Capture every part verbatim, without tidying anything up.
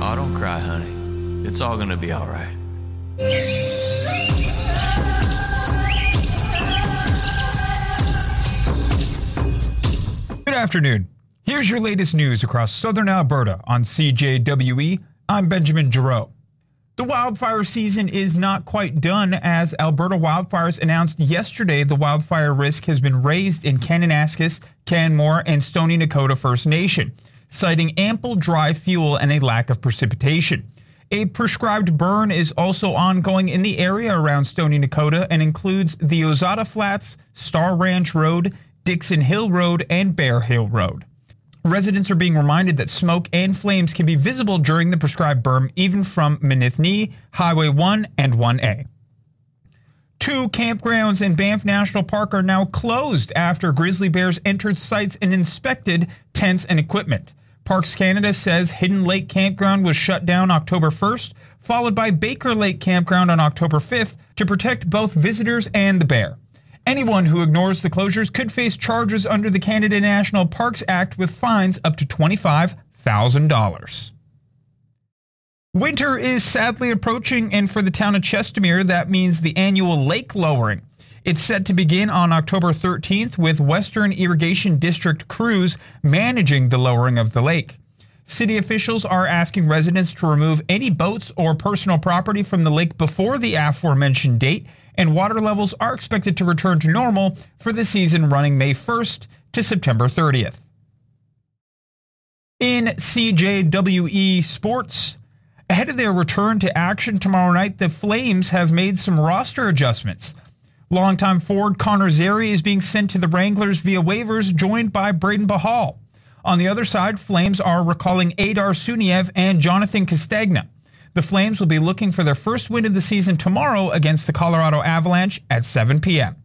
Oh, don't cry, honey. It's all gonna be all right. Good afternoon. Here's your latest news across southern Alberta on C J W E. I'm Benjamin Giroux. The wildfire season is not quite done, as Alberta Wildfires announced yesterday the wildfire risk has been raised in Kananaskis, Canmore, and Stoney Nakoda First Nation, citing ample dry fuel and a lack of precipitation. A prescribed burn is also ongoing in the area around Stoney Nakoda and includes the Ozata Flats, Star Ranch Road, Dixon Hill Road, and Bear Hill Road. Residents are being reminded that smoke and flames can be visible during the prescribed burn, even from Minithni, Highway one and one A. Two campgrounds in Banff National Park are now closed after grizzly bears entered sites and inspected tents and equipment. Parks Canada says Hidden Lake Campground was shut down October first, followed by Baker Lake Campground on October fifth to protect both visitors and the bear. Anyone who ignores the closures could face charges under the Canada National Parks Act with fines up to twenty-five thousand dollars. Winter is sadly approaching, and for the town of Chestermere, that means the annual lake lowering. It's set to begin on October thirteenth, with Western Irrigation District crews managing the lowering of the lake. City officials are asking residents to remove any boats or personal property from the lake before the aforementioned date, and water levels are expected to return to normal for the season running May first to September thirtieth. In C J W E sports, ahead of their return to action tomorrow night, the Flames have made some roster adjustments. Longtime forward Connor Zary is being sent to the Wranglers via waivers, joined by Braden Bahal. On the other side, Flames are recalling Adar Suniev and Jonathan Castagna. The Flames will be looking for their first win of the season tomorrow against the Colorado Avalanche at seven p.m.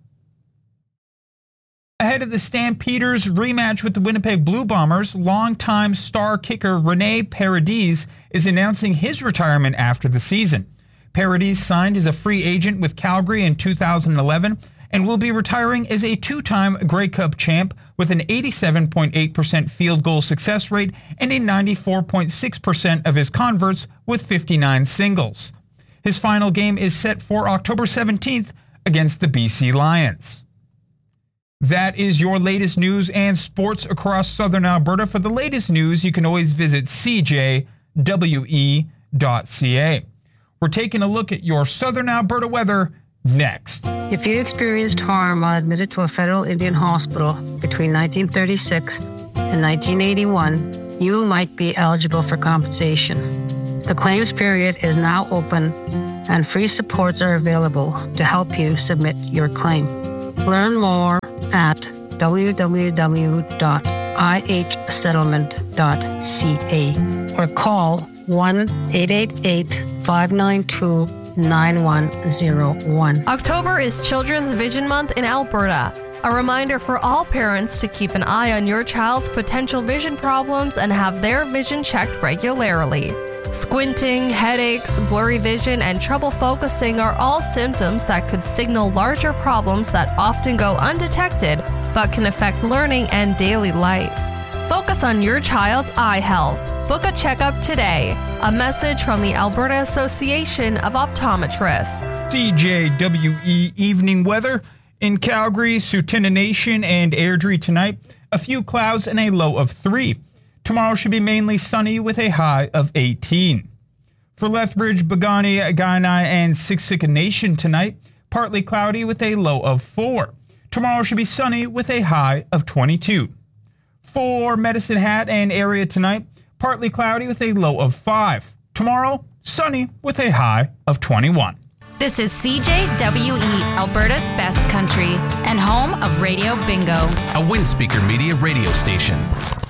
Ahead of the Stampeders' rematch with the Winnipeg Blue Bombers, longtime star kicker Rene Paredes is announcing his retirement after the season. Paredes signed as a free agent with Calgary in two thousand eleven and will be retiring as a two-time Grey Cup champ with an eighty-seven point eight percent field goal success rate and a ninety-four point six percent of his converts with fifty-nine singles. His final game is set for October seventeenth against the B C Lions. That is your latest news and sports across southern Alberta. For the latest news, you can always visit c j w e dot c a. We're taking a look at your southern Alberta weather next. If you experienced harm while admitted to a federal Indian hospital between nineteen thirty-six and nineteen eighty-one, you might be eligible for compensation. The claims period is now open, and free supports are available to help you submit your claim. Learn more at w w w dot i h settlement dot c a or call one eight eight eight, five nine two, nine one zero one. October is Children's Vision Month in Alberta. A reminder for all parents to keep an eye on your child's potential vision problems and have their vision checked regularly. Squinting, headaches, blurry vision, and trouble focusing are all symptoms that could signal larger problems that often go undetected but can affect learning and daily life. Focus on your child's eye health. Book a checkup today. A message from the Alberta Association of Optometrists. C J W E evening weather in Calgary, Tsuut'ina Nation, and Airdrie tonight. A few clouds and a low of three. Tomorrow should be mainly sunny with a high of eighteen. For Lethbridge, Bogani, Kainai, and Siksika Nation tonight, partly cloudy with a low of four. Tomorrow should be sunny with a high of twenty-two. For Medicine Hat and area tonight, partly cloudy with a low of five. Tomorrow, sunny with a high of twenty-one. This is C J W E, Alberta's best country, and home of Radio Bingo, a Windspeaker Media radio station.